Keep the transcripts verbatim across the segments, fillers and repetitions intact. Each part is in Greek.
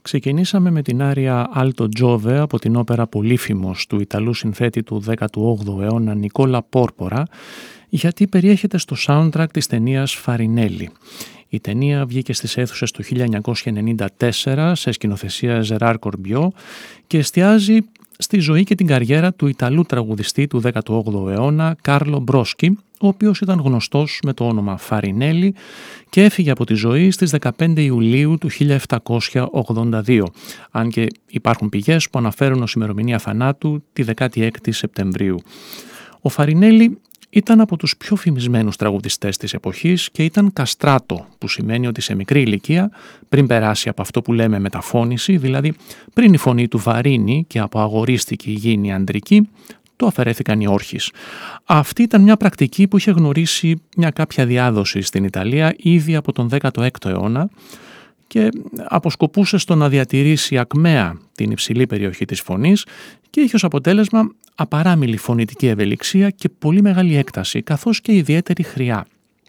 Ξεκινήσαμε με την άρια Alto Giove από την όπερα Πολύφημος του Ιταλού συνθέτη του δέκατου όγδοου αιώνα Νικόλα Πόρπορα, γιατί περιέχεται στο soundtrack της ταινίας Φαρινέλη. Η ταινία βγήκε στις αίθουσες το χίλια εννιακόσια ενενήντα τέσσερα σε σκηνοθεσία Ζεράρ Κορμπιό και εστιάζει στη ζωή και την καριέρα του Ιταλού τραγουδιστή του δέκατου όγδοου αιώνα Κάρλο Μπρόσκι, ο οποίος ήταν γνωστός με το όνομα Φαρινέλη και έφυγε από τη ζωή στις δεκαπέντε Ιουλίου του χίλια επτακόσια ογδόντα δύο, αν και υπάρχουν πηγές που αναφέρουν ως ημερομηνία θανάτου τη δεκάτη έκτη Σεπτεμβρίου. Ο Φαρινέλη ήταν από τους πιο φημισμένους τραγουδιστές της εποχής και ήταν καστράτο, που σημαίνει ότι σε μικρή ηλικία, πριν περάσει από αυτό που λέμε μεταφώνηση, δηλαδή πριν η φωνή του βαρύνει και από αγορίστικη γίνει αντρική, το αφαιρέθηκαν οι όρχες. Αυτή ήταν μια πρακτική που είχε γνωρίσει μια κάποια διάδοση στην Ιταλία ήδη από τον δέκατο έκτο αιώνα και αποσκοπούσε στο να διατηρήσει ακμαία την υψηλή περιοχή της φωνής και είχε ως αποτέλεσμα απαράμιλη φωνητική ευελιξία και πολύ μεγάλη έκταση, καθώς και ιδιαίτερη χρειά.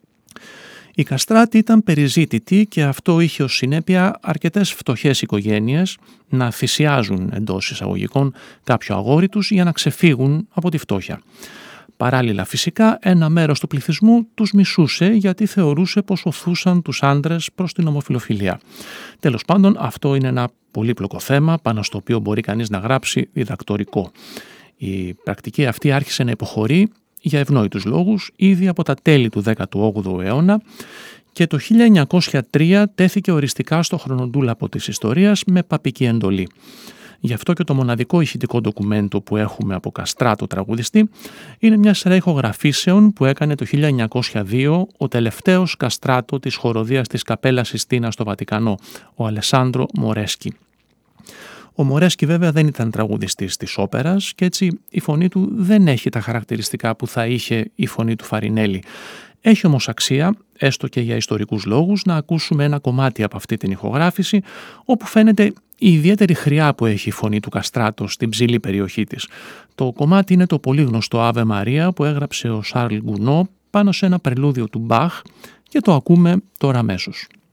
Η καστράτη ήταν περιζήτητη και αυτό είχε ως συνέπεια αρκετές φτωχές οικογένειες να θυσιάζουν εντός εισαγωγικών κάποιο αγόρι τους για να ξεφύγουν από τη φτώχεια. Παράλληλα φυσικά ένα μέρος του πληθυσμού τους μισούσε γιατί θεωρούσε πως οθούσαν τους άντρες προς την ομοφυλοφιλία. Τέλος πάντων αυτό είναι ένα πολύπλοκο θέμα πάνω στο οποίο μπορεί κανείς να γράψει διδακτορικό. Η πρακτική αυτή άρχισε να υποχωρεί για ευνόητους λόγους ήδη από τα τέλη του δέκατου όγδοου αιώνα και το χίλια εννιακόσια τρία τέθηκε οριστικά στο χρονοτούλαπο της ιστορίας με παπική εντολή. Γι' αυτό και το μοναδικό ηχητικό ντοκουμέντο που έχουμε από καστράτο τραγουδιστή είναι μια σειρά ηχογραφήσεων που έκανε το χίλια εννιακόσια δύο ο τελευταίος καστράτο της χοροδίας της Καπέλα Sistina στο Βατικανό, ο Αλεσάνδρο Μορέσκι. Ο Μορέσκι βέβαια δεν ήταν τραγουδιστής της όπερας και έτσι η φωνή του δεν έχει τα χαρακτηριστικά που θα είχε η φωνή του Φαρινέλη. Έχει όμως αξία, έστω και για ιστορικούς λόγους, να ακούσουμε ένα κομμάτι από αυτή την ηχογράφηση όπου φαίνεται η ιδιαίτερη χρειά που έχει η φωνή του καστράτο στην ψηλή περιοχή της. Το κομμάτι είναι το πολύ γνωστό Άβε Μαρία που έγραψε ο Σαρλ Γκουνό πάνω σε ένα πρελούδιο του Μπαχ και το ακούμε τώρα αμέσως.